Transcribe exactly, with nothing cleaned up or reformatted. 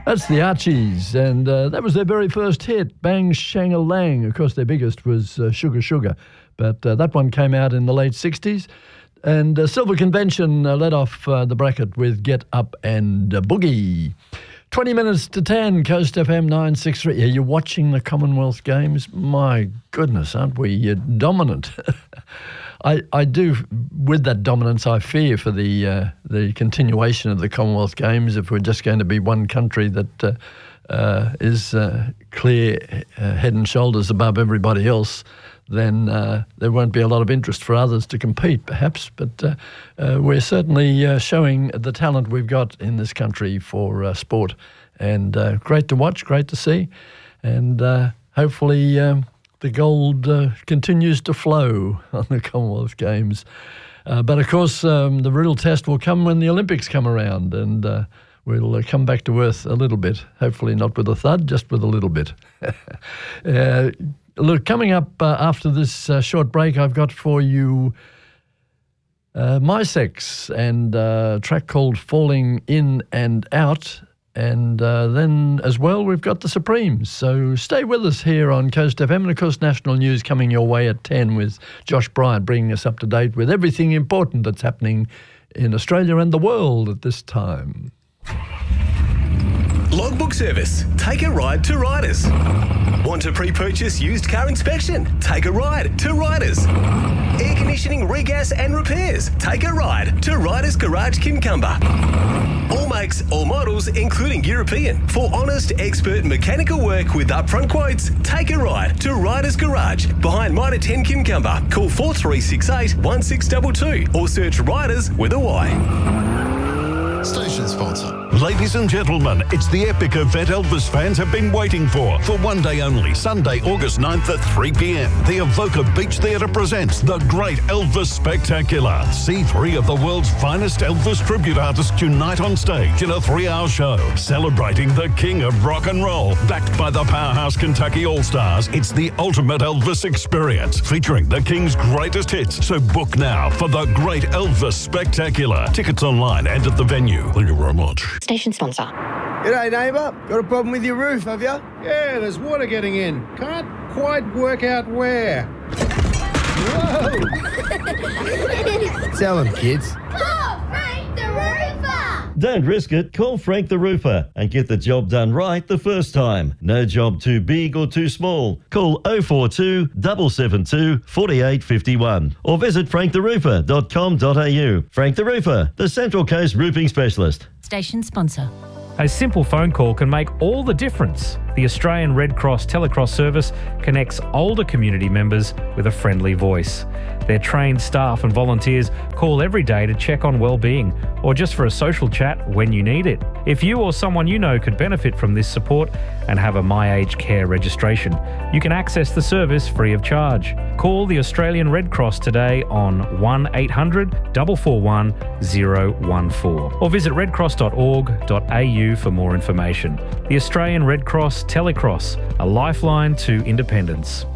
That's the Archies, and uh, that was their very first hit, Bang Shang-a-Lang. Of course, their biggest was uh, Sugar Sugar, but uh, that one came out in the late sixties. And uh, Silver Convention uh, led off uh, the bracket with Get Up and uh, Boogie. twenty minutes to ten, Coast F M nine sixty-three. Are you watching the Commonwealth Games? My goodness, aren't we uh, dominant? I, I do, with that dominance, I fear for the uh, the continuation of the Commonwealth Games if we're just going to be one country that uh, uh, is uh, clear uh, head and shoulders above everybody else, then uh, there won't be a lot of interest for others to compete, perhaps. But uh, uh, we're certainly uh, showing the talent we've got in this country for uh, sport. And uh, great to watch, great to see. And uh, hopefully... Um, The gold uh, continues to flow on the Commonwealth Games. Uh, but, of course, um, the real test will come when the Olympics come around, and uh, we'll uh, come back to earth a little bit, hopefully not with a thud, just with a little bit. uh, look, coming up uh, after this uh, short break, I've got for you uh, My Sex and uh, a track called Falling In and Out. And uh, then as well, we've got the Supremes. So stay with us here on Coast F M. And, of course, national news coming your way at ten with Josh Bryant bringing us up to date with everything important that's happening in Australia and the world at this time. Logbook Service. Take a ride to Riders. Want to pre-purchase used car inspection? Take a ride to Riders. Air conditioning, regas and repairs? Take a ride to Riders Garage Kincumber. All makes, all models, including European. For honest, expert mechanical work with upfront quotes, take a ride to Riders Garage behind Mitre ten Kincumber. Call four three six eight, one six two two or search Riders with a Y. Station sponsor. Ladies and gentlemen, it's the epic event Elvis fans have been waiting for. For one day only, Sunday, August ninth at three p m, the Evoca Beach Theatre presents the Great Elvis Spectacular. See three of the world's finest Elvis tribute artists unite on stage in a three-hour show, celebrating the king of rock and roll. Backed by the powerhouse Kentucky All-Stars, it's the ultimate Elvis experience, featuring the king's greatest hits. So book now for the Great Elvis Spectacular. Tickets online and at the venue. Thank you very much. Station sponsor. G'day, neighbour. Got a problem with your roof, have you? Yeah, there's water getting in. Can't quite work out where. Whoa! Tell them, kids. Call Frank the Roofer! Don't risk it. Call Frank the Roofer and get the job done right the first time. No job too big or too small. Call oh four two, seven seven two, four eight five one or visit frank the roofer dot com dot a u. Frank the Roofer, the Central Coast roofing specialist. Station sponsor. A simple phone call can make all the difference. The Australian Red Cross Telecross service connects older community members with a friendly voice. Their trained staff and volunteers call every day to check on well-being or just for a social chat when you need it. If you or someone you know could benefit from this support and have a My Aged Care registration, you can access the service free of charge. Call the Australian Red Cross today on one eight hundred, four four one, zero one four or visit redcross dot org dot a u for more information. The Australian Red Cross Telecross, a lifeline to independence.